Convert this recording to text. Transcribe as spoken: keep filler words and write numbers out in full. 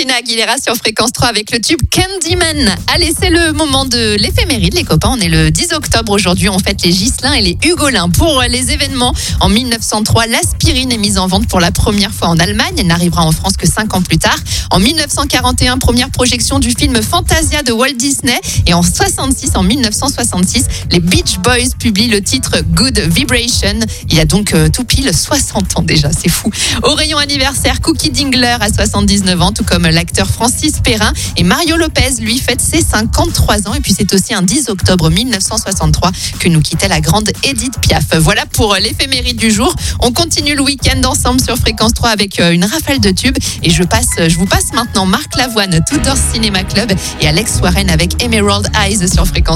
Christina Aguilera sur Fréquence trois avec le tube Candyman. Allez, c'est le moment de l'éphéméride, les copains. On est le dix octobre aujourd'hui. On fête les Ghislains et les Hugolins. Pour les événements, en mille neuf cent trois, l'aspirine est mise en vente pour la première fois en Allemagne. Elle n'arrivera en France que cinq ans plus tard. En mille neuf cent quarante et un, première projection du film Fantasia de Walt Disney. Et en soixante-six, en mille neuf cent soixante-six, les Beach Boys publient le titre Good Vibration. Il y a donc euh, tout pile soixante ans déjà, c'est fou. Au rayon anniversaire, Cookie Dingler a soixante-dix-neuf ans, tout comme l'acteur Francis Perrin. Et Mario Lopez, lui, fête ses cinquante-trois ans. Et puis c'est aussi un dix octobre mille neuf cent soixante-trois que nous quittait la grande Édith Piaf. Voilà pour l'éphéméride du jour. On continue le week-end ensemble sur Fréquence trois avec une rafale de tubes. Et je passe, je vous passe maintenant Marc Lavoine, Tudor Cinéma Club et Alex Warren avec Emerald Eyes sur Fréquence.